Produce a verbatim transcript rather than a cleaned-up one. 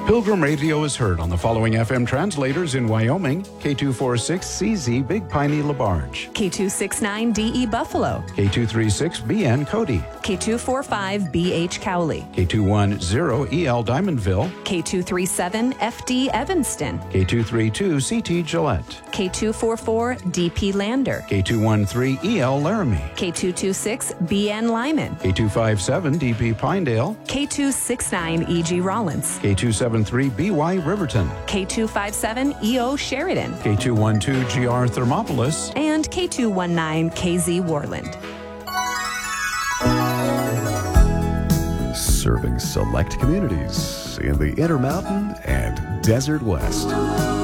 Pilgrim Radio is heard on the following F M translators in Wyoming: K two forty-six C Z Big Piney LaBarge, K two sixty-nine D E Buffalo, K two thirty-six B N Cody, K two forty-five B H Cowley, K two ten E L Diamondville, K two thirty-seven F D Evanston, K two thirty-two C T Gillette, K two forty-four D P Lander, K two thirteen E L Laramie, K two twenty-six B N Lyman, K two fifty-seven D P Pinedale, K two sixty-nine E G Rollins, K two seventy-three B Y Riverton, K two fifty-seven E O Sheridan, K two twelve G R Thermopolis, and K two nineteen K Z Warland. Serving select communities in the Intermountain and Desert West.